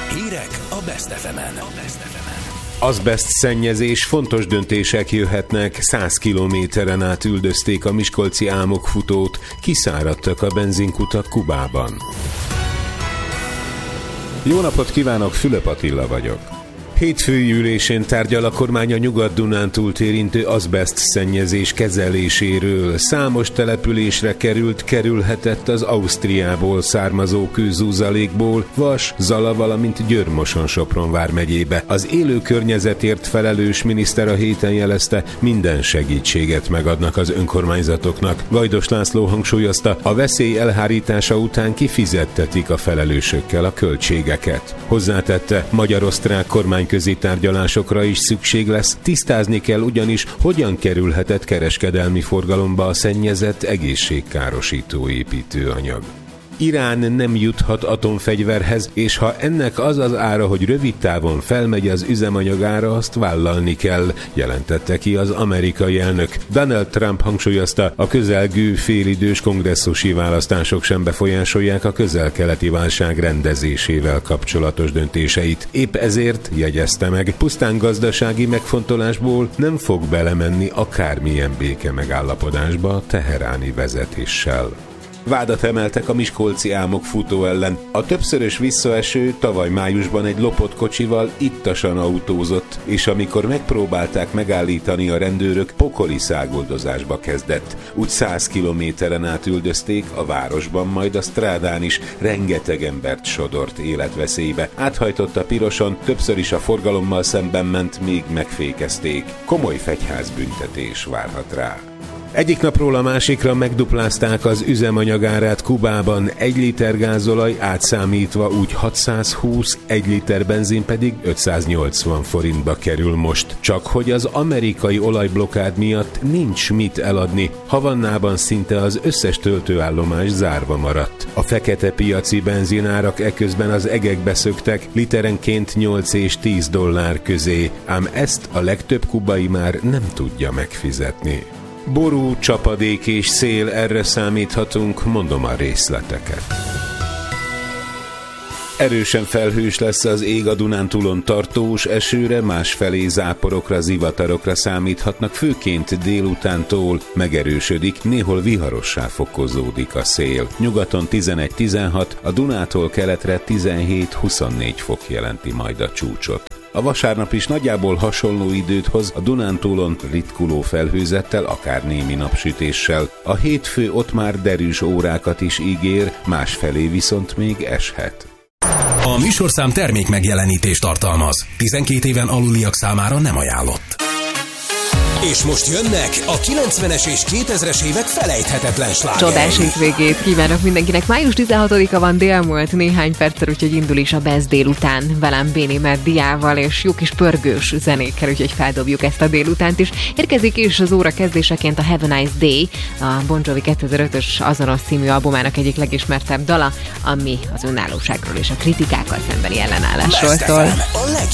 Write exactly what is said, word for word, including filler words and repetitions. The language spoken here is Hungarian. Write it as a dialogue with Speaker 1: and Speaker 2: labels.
Speaker 1: Hírek a Best ef emen.
Speaker 2: Azbeszt szennyezés, fontos döntések jöhetnek, száz kilométeren át üldözték a miskolci álmokfutót, kiszáradtak a benzinkutak Kubában. Jó napot kívánok, Fülöp Attila vagyok. Hétfői ülésén tárgyal a kormány a Nyugat-Dunántúlt érintő azbeszt szennyezés kezeléséről. Számos településre került, kerülhetett az Ausztriából származó kőzúzalékból, Vas, Zala, valamint Győr-Moson-Sopron vármegyébe. Az élő környezetért felelős miniszter a héten jelezte, minden segítséget megadnak az önkormányzatoknak. Vajdos László hangsúlyozta, a veszély elhárítása után kifizettetik a felelősökkel a költségeket. Hozzátette, magyar-osztrák kormány közi tárgyalásokra is szükség lesz, tisztázni kell ugyanis, hogyan kerülhetett kereskedelmi forgalomba a szennyezett egészségkárosító építőanyag. Irán nem juthat atomfegyverhez, és ha ennek az az ára, hogy rövid távon felmegy az üzemanyagára, azt vállalni kell, jelentette ki az amerikai elnök. Donald Trump hangsúlyozta, a közelgő félidős kongresszusi választások sem befolyásolják a közel-keleti válság rendezésével kapcsolatos döntéseit. Épp ezért, jegyezte meg, pusztán gazdasági megfontolásból nem fog belemenni akármilyen béke megállapodásba a teheráni vezetéssel. Vádat emeltek a miskolci álmokfutó ellen. A többszörös visszaeső tavaly májusban egy lopott kocsival ittasan autózott, és amikor megpróbálták megállítani a rendőrök, pokoli száguldozásba kezdett. Úgy száz kilométeren át üldözték, a városban, majd a strádán is rengeteg embert sodort életveszélybe. Áthajtott a piroson, többször is a forgalommal szemben ment, még megfékezték. Komoly fegyházbüntetés várhat rá. Egyik napról a másikra megduplázták az üzemanyagárát Kubában, egy liter gázolaj átszámítva úgy hatszázhúsz, egy liter benzin pedig ötszáznyolcvan forintba kerül most. Csak hogy az amerikai olajblokkád miatt nincs mit eladni, Havannában szinte az összes töltőállomás zárva maradt. A fekete piaci benzinárak eközben az egekbe szöktek, literenként nyolc és tíz dollár közé, ám ezt a legtöbb kubai már nem tudja megfizetni. Ború, csapadék és szél, erre számíthatunk, mondom a részleteket. Erősen felhős lesz az ég, a Dunántúlon tartós esőre, másfelé záporokra, zivatarokra számíthatnak, főként délutántól megerősödik, néhol viharossá fokozódik a szél. Nyugaton tizenegy-tizenhat, a Dunától keletre tizenhét-huszonnégy fok jelenti majd a csúcsot. A vasárnap is nagyjából hasonló időt hoz, a Dunántúlon ritkuló felhőzettel, akár némi napsütéssel. A hétfő ott már derűs órákat is ígér, másfelé viszont még eshet.
Speaker 1: A műsorszám termék megjelenítést tartalmaz. tizenkét éven aluliak számára nem ajánlott. És most jönnek a kilencvenes és kétezres évek felejthetetlen slágerei.
Speaker 3: Csodás hétvégét kívánok mindenkinek. május tizenhatodika van, délmúlt néhány perccel, úgyhogy indul is a Best délután. Velem Bénémer Diával és jó kis pörgős zenékkel, úgyhogy feldobjuk ezt a délutánt is. Érkezik is az óra kezdéseként a Have a Nice Day, a Bon Jovi kétezer-ötös azonos című albumának egyik legismertebb dala, ami az önállóságról és a kritikákkal szembeni ellenállásról szól.